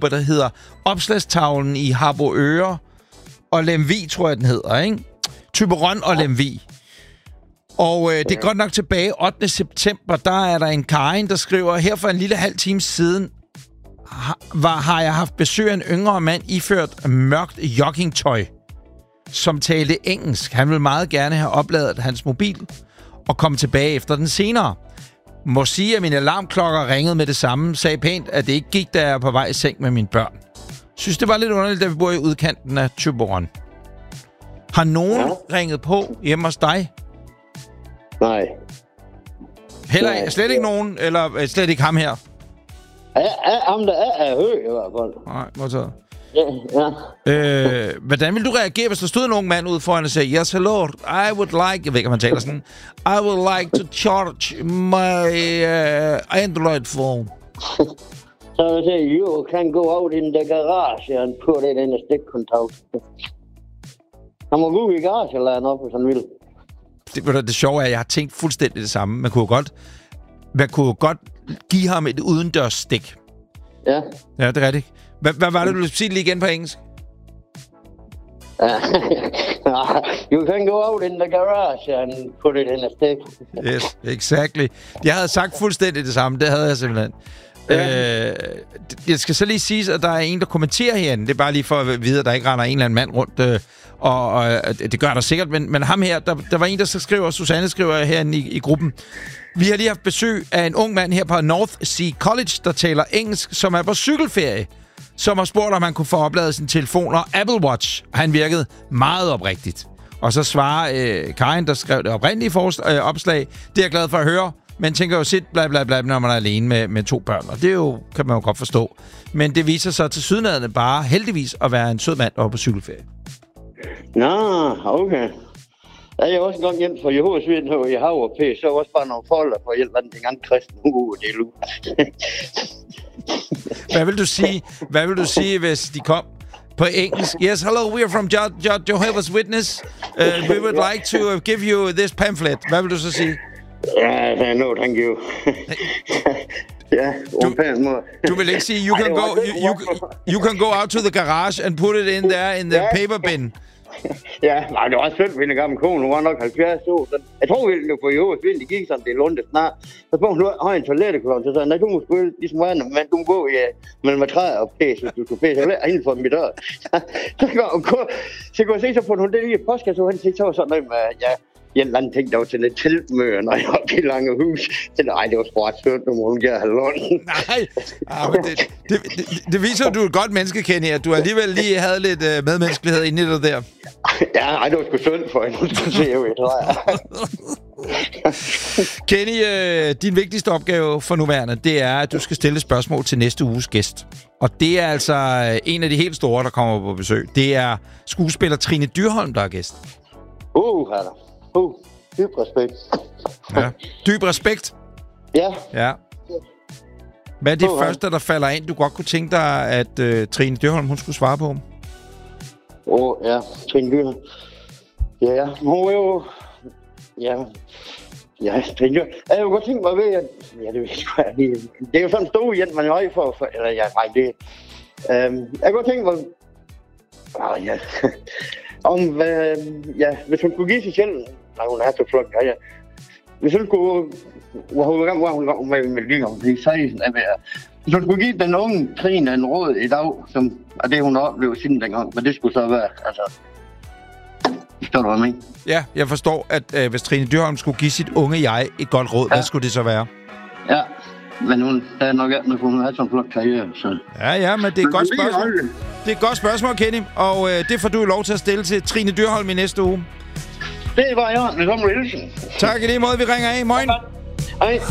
Facebook-grupper, der hedder Opslagstavlen i Harboøre og Lemvig, tror jeg, den hedder, ikke? Thyborøn og Lemvig. Og det er godt nok tilbage 8. september, der er der en Karin, der skriver, her for en lille halv time siden har jeg haft besøg af en yngre mand iført mørkt joggingtøj, som talte engelsk. Han ville meget gerne have opladet hans mobil og komme tilbage efter den senere. Må sige, at mine alarmklokker ringede med det samme, sagde pænt, at det ikke gik, da jeg er på vej i seng med mine børn. Synes, det var lidt underligt, da vi bor i udkanten af Thyborøn. Har nogen ringet på hjemme hos dig? Nej. Heller slet ikke nogen, eller slet ikke ham her? Ham der er høj i hvert fald. Nej, modtaget. Ja. Hvordan vil du reagere, hvis der stod en ung mand ude foran og sagde, yes, hello, I would like... Jeg ved ikke, om han taler sådan. I would like to charge my Android phone. Så jeg siger, you can go out in the garage and put it in a stick contact. Han må gå i garage eller noget, hvis han vil. Det sjove er, at jeg har tænkt fuldstændig det samme. Man kunne jo godt give ham et udendørs stik. Ja. Ja, det er rigtigt. Hvad var det, du ville sige lige igen på engelsk? You can go out in the garage and put it in a stick. Yes, exactly. Jeg havde sagt fuldstændig det samme. Det havde jeg simpelthen. Ja. Jeg skal så lige sige, at der er en, der kommenterer herinde. Det er bare lige for at vide, at der ikke render en eller anden mand rundt. Og det gør der sikkert. Men ham her, der var en, der så skriver, Susanne skriver herinde i gruppen. Vi har lige haft besøg af en ung mand her på North Sea College, der taler engelsk, som er på cykelferie, som har spurgt, om han kunne få opladet sin telefon og Apple Watch. Han virkede meget oprigtigt. Og så svarer Karin, der skrev det oprindelige opslag. Det er jeg glad for at høre, men tænker jo sit bla bla bla, når man er alene med 2 børn. Og det er jo, kan man jo godt forstå. Men det viser sig til sydenadende bare heldigvis at være en sød mand, der var på cykelferie. Nå, okay. Jeg er også en gang hjem fra Jehovas Vidner i Hav så var også bare nogle folder for hjælp af den gang kristne uge, det er lu. Hvad vil du sige, hvis de kom på engelsk? Yes, hello, we are from Jehovah's Witness. We would like to give you this pamphlet. Hvad vil du så sige? Ja, no, thank you. Ja, du vil ikke sige, you can go out to the garage and put it in there in the paper bin. Ja, nej, det var også synd, min gamle kone, hun var nok 70 år. Jeg tror virkelig, det var i Jehovas Vidner, de gik sådan, det er lunde snart. Så spurgte hun, har en toiletteklokke, så sagde nej, du må spille ligesom vandet, men du må gå mellem træer og pæs, hvis du skal pæse. Jeg vil inden for mit dør. Så kunne jeg se, så få hun det lige i postkasse, og han sagde, så var sådan noget med, en eller anden ting, der var til et teltmøde, når jeg var oppe i Langehus. Så nej, det var sport sødt, nu må hun gøre halvånd. Nej, det viser, at du er et godt menneske, Kenny, at du alligevel lige havde lidt medmenneskelighed inde i dig der. Ja, nej, det var sgu synd for hende, hun skulle se jo, tror jeg. Kenny, din vigtigste opgave for nuværende, det er, at du skal stille spørgsmål til næste uges gæst. Og det er altså en af de helt store, der kommer på besøg. Det er skuespiller Trine Dyrholm, der er gæst. Dyb respekt. Ja. Dyb respekt? Ja. Hvad er det første, der falder ind, du godt kunne tænke dig, at Trine Dyrholm, hun skulle svare på? Ja, Trine Dyrholm. Ja, hun er jo... Ja, Trine Dyrholm. Jeg har jo godt tænkt mig ved, at... Ja, det ved jeg sgu ikke. Det er jo sådan en stor hjælp, man er høj for... Eller ja, nej, det... Jeg har godt tænkt mig... hvis hun kunne give sig selv... Nej, hun er så flot, ja. Hvis hun skulle... Hvor hun med lige om det 16 af hver. Hvis hun skulle give den unge Trine en råd i dag, som er det, hun har oplevet siden dengang, men det skulle så være, altså... Forstår du, hvad jeg mener? Ja, jeg forstår, at hvis Trine Dyrholm skulle give sit unge jeg et godt råd, hvad skulle det så være? Ja, men hun er nok ikke, når hun har sådan en flot karriere, så... Ja, men det er et godt spørgsmål. Det er et godt spørgsmål, Kenny, og det får du lov til at stille til Trine Dyrholm i næste uge. Det var jeg, med sådan en hilsen. Tak i lige måde, vi ringer af. Moin. Hej.